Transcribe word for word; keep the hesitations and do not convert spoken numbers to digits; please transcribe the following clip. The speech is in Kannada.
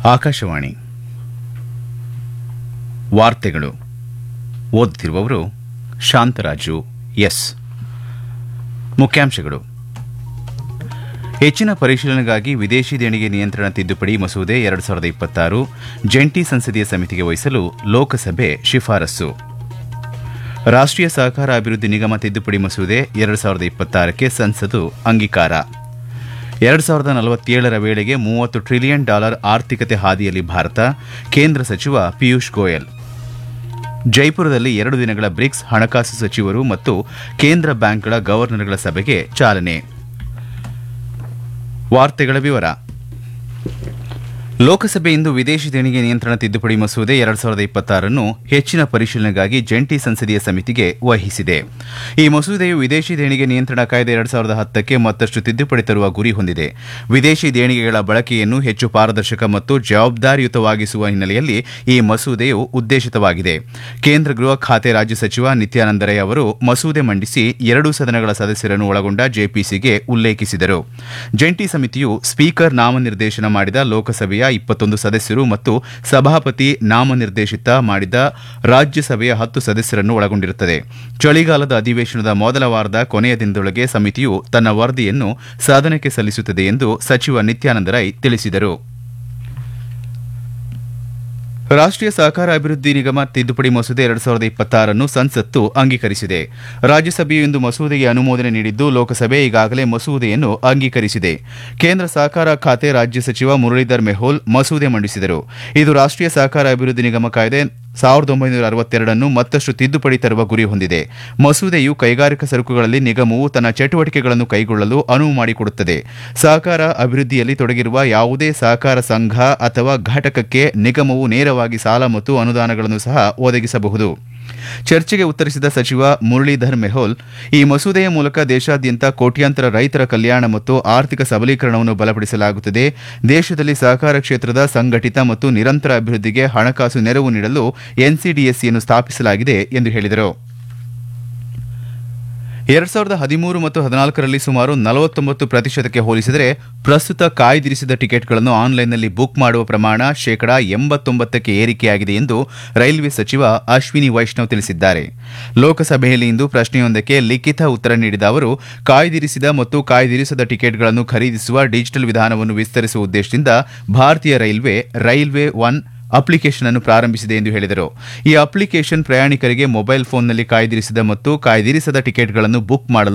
ಆಕಾಶವಾಣಿ ವಾರ್ತೆಗಳು ಓದುತ್ತಿರುವವರು ಶಾಂತರಾಜು ಎಸ್. ಮುಖ್ಯಾಂಶಗಳು: ಹೆಚ್ಚಿನ ಪರಿಶೀಲನೆಗಾಗಿ ವಿದೇಶಿ ದೇಣಿಗೆ ನಿಯಂತ್ರಣ ತಿದ್ದುಪಡಿ ಮಸೂದೆ ಎರಡು ಸಾವಿರದ ಇಪ್ಪತ್ತಾರು ಜಂಟಿ ಸಂಸದೀಯ ಸಮಿತಿಗೆ ವಹಿಸಲು ಲೋಕಸಭೆ ಶಿಫಾರಸು. ರಾಷ್ಟೀಯ ಸಹಕಾರ ಅಭಿವೃದ್ಧಿ ನಿಗಮ ತಿದ್ದುಪಡಿ ಮಸೂದೆ ಎರಡು ಸಾವಿರದ ಇಪ್ಪತ್ತಾರಕ್ಕೆ ಸಂಸತ್ತು ಅಂಗೀಕಾರ. ಎರಡು ಸಾವಿರದ ನಲವತ್ತೇಳರ ವೇಳೆಗೆ ಮೂವತ್ತು ಟ್ರಿಲಿಯನ್ ಡಾಲರ್ ಆರ್ಥಿಕತೆ ಹಾದಿಯಲ್ಲಿ ಭಾರತ, ಕೇಂದ್ರ ಸಚಿವ ಪಿಯೂಷ್ ಗೋಯಲ್. ಜೈಪುರದಲ್ಲಿ ಎರಡು ದಿನಗಳ ಬ್ರಿಕ್ಸ್ ಹಣಕಾಸು ಸಚಿವರು ಮತ್ತು ಕೇಂದ್ರ ಬ್ಯಾಂಕ್ಗಳ ಗವರ್ನರ್ಗಳ ಸಭೆಗೆ ಚಾಲನೆ. ವಾರ್ತೆಗಳ ವಿವರ. ಲೋಕಸಭೆ ಇಂದು ವಿದೇಶಿ ದೇಣಿಗೆ ನಿಯಂತ್ರಣ ತಿದ್ದುಪಡಿ ಮಸೂದೆ ಎರಡು ಸಾವಿರದ ಇಪ್ಪತ್ತಾರನ್ನು ಹೆಚ್ಚಿನ ಪರಿಶೀಲನೆಗಾಗಿ ಜಂಟಿ ಸಂಸದೀಯ ಸಮಿತಿಗೆ ವಹಿಸಿದೆ. ಈ ಮಸೂದೆಯು ವಿದೇಶಿ ದೇಣಿಗೆ ನಿಯಂತ್ರಣ ಕಾಯ್ದೆ ಎರಡು ಸಾವಿರದ ಹತ್ತಕ್ಕೆ ಮತ್ತಷ್ಟು ತಿದ್ದುಪಡಿ ತರುವ ಗುರಿ ಹೊಂದಿದೆ. ವಿದೇಶಿ ದೇಣಿಗೆಗಳ ಬಳಕೆಯನ್ನು ಹೆಚ್ಚು ಪಾರದರ್ಶಕ ಮತ್ತು ಜವಾಬ್ದಾರಿಯುತವಾಗಿಸುವ ಹಿನ್ನೆಲೆಯಲ್ಲಿ ಈ ಮಸೂದೆಯು ಉದ್ದೇಶಿತವಾಗಿದೆ. ಕೇಂದ್ರ ಗೃಹ ಖಾತೆ ರಾಜ್ಯ ಸಚಿವ ನಿತ್ಯಾನಂದ ರೈ ಅವರು ಮಸೂದೆ ಮಂಡಿಸಿ ಎರಡೂ ಸದನಗಳ ಸದಸ್ಯರನ್ನು ಒಳಗೊಂಡ ಜೆಪಿಸಿಗೆ ಉಲ್ಲೇಖಿಸಿದರು. ಜಂಟಿ ಸಮಿತಿಯು ಸ್ಪೀಕರ್ ನಾಮನಿರ್ದೇಶನ ಮಾಡಿದ ಲೋಕಸಭೆಯ ಇಪ್ಪತ್ತೊಂದು ಸದಸ್ಯರು ಮತ್ತು ಸಭಾಪತಿ ನಾಮನಿರ್ದೇಶಿತ ಮಾಡಿದ ರಾಜ್ಯಸಭೆಯ ಹತ್ತು ಸದಸ್ಯರನ್ನು ಒಳಗೊಂಡಿರುತ್ತದೆ. ಚಳಿಗಾಲದ ಅಧಿವೇಶನದ ಮೊದಲ ವಾರದ ಕೊನೆಯ ದಿನದೊಳಗೆ ಸಮಿತಿಯು ತನ್ನ ವರದಿಯನ್ನು ಸದನಕ್ಕೆ ಸಲ್ಲಿಸುತ್ತದೆ ಎಂದು ಸಚಿವ ನಿತ್ಯಾನಂದ ರೈ ತಿಳಿಸಿದರು. ರಾಷ್ಟೀಯ ಸಹಕಾರ ಅಭಿವೃದ್ಧಿ ನಿಗಮ ತಿದ್ದುಪಡಿ ಮಸೂದೆ ಎರಡು ಸಾವಿರದ ಇಪ್ಪತ್ತಾರನ್ನು ಸಂಸತ್ತು ಅಂಗೀಕರಿಸಿದೆ. ರಾಜ್ಯಸಭೆಯು ಇಂದು ಮಸೂದೆಗೆ ಅನುಮೋದನೆ ನೀಡಿದ್ದು, ಲೋಕಸಭೆ ಈಗಾಗಲೇ ಮಸೂದೆಯನ್ನು ಅಂಗೀಕರಿಸಿದೆ. ಕೇಂದ್ರ ಸಹಕಾರ ಖಾತೆ ರಾಜ್ಯ ಸಚಿವ ಮುರಳೀಧರ್ ಮೆಹೋಲ್ ಮಸೂದೆ ಮಂಡಿಸಿದರು. ಇದು ರಾಷ್ಟೀಯ ಸಹಕಾರ ಅಭಿವೃದ್ಧಿ ನಿಗಮ ಕಾಯ್ದೆ ಸಾವಿರದ ಒಂಬೈನೂರ ಅರವತ್ತೆರಡನ್ನು ಮತ್ತಷ್ಟು ತಿದ್ದುಪಡಿ ತರುವ ಗುರಿ ಹೊಂದಿದೆ. ಮಸೂದೆಯು ಕೈಗಾರಿಕಾ ಸರಕುಗಳಲ್ಲಿ ನಿಗಮವು ತನ್ನ ಚಟುವಟಿಕೆಗಳನ್ನು ಕೈಗೊಳ್ಳಲು ಅನುವು ಮಾಡಿಕೊಡುತ್ತದೆ. ಸಹಕಾರ ಅಭಿವೃದ್ಧಿಯಲ್ಲಿ ತೊಡಗಿರುವ ಯಾವುದೇ ಸಹಕಾರ ಸಂಘ ಅಥವಾ ಘಟಕಕ್ಕೆ ನಿಗಮವು ನೇರವಾಗಿ ಸಾಲ ಮತ್ತು ಅನುದಾನಗಳನ್ನು ಸಹ ಒದಗಿಸಬಹುದು. ಚರ್ಚೆಗೆ ಉತ್ತರಿಸಿದ ಸಚಿವ ಮುರಳೀಧರ್ ಮೆಹೋಲ್, ಈ ಮಸೂದೆಯ ಮೂಲಕ ದೇಶಾದ್ಯಂತ ಕೋಟ್ಯಾಂತರ ರೈತರ ಕಲ್ಯಾಣ ಮತ್ತು ಆರ್ಥಿಕ ಸಬಲೀಕರಣವನ್ನು ಬಲಪಡಿಸಲಾಗುತ್ತದೆ. ದೇಶದಲ್ಲಿ ಸಹಕಾರ ಕ್ಷೇತ್ರದ ಸಂಘಟಿತ ಮತ್ತು ನಿರಂತರ ಅಭಿವೃದ್ಧಿಗೆ ಹಣಕಾಸು ನೆರವು ನೀಡಲು ಎನ್ಸಿಡಿಎಸ್ಸಿಯನ್ನು ಸ್ಥಾಪಿಸಲಾಗಿದೆ ಎಂದು ಹೇಳಿದರು. ಎರಡು ಸಾವಿರದ ಹದಿಮೂರು ಮತ್ತು ಹದಿನಾಲ್ಕರಲ್ಲಿ ಸುಮಾರು ನಲವತ್ತೊಂಬತ್ತು ಪ್ರತಿಶತಕ್ಕೆ ಹೋಲಿಸಿದರೆ ಪ್ರಸ್ತುತ ಕಾಯ್ದಿರಿಸಿದ ಟಿಕೆಟ್ಗಳನ್ನು ಆನ್ಲೈನ್ನಲ್ಲಿ ಬುಕ್ ಮಾಡುವ ಪ್ರಮಾಣ ಶೇಕಡಾ ಎಂಬತ್ತೊಂಬತ್ತಕ್ಕೆ ಏರಿಕೆಯಾಗಿದೆ ಎಂದು ರೈಲ್ವೆ ಸಚಿವ ಅಶ್ವಿನಿ ವೈಷ್ಣವ್ ತಿಳಿಸಿದ್ದಾರೆ. ಲೋಕಸಭೆಯಲ್ಲಿ ಇಂದು ಪ್ರಶ್ನೆಯೊಂದಕ್ಕೆ ಲಿಖಿತ ಉತ್ತರ ನೀಡಿದ ಅವರು, ಕಾಯ್ದಿರಿಸಿದ ಮತ್ತು ಕಾಯ್ದಿರಿಸದ ಟಿಕೆಟ್ಗಳನ್ನು ಖರೀದಿಸುವ ಡಿಜಿಟಲ್ ವಿಧಾನವನ್ನು ವಿಸ್ತರಿಸುವ ಉದ್ದೇಶದಿಂದ ಭಾರತೀಯ ರೈಲ್ವೆ ರೈಲ್ವೆ ಒನ್ ಅಪ್ಲಿಕೇಶನ್ ಅನ್ನು ಪ್ರಾರಂಭಿಸಿದೆ ಎಂದು ಹೇಳಿದರು. ಈ ಅಪ್ಲಿಕೇಶನ್ ಪ್ರಯಾಣಿಕರಿಗೆ ಮೊಬೈಲ್ ಫೋನ್ನಲ್ಲಿ ಕಾಯ್ದಿರಿಸಿದ ಮತ್ತು ಕಾಯ್ದಿರಿಸದ ಟಿಕೆಟ್ಗಳನ್ನು ಬುಕ್ ಮಾಡಲು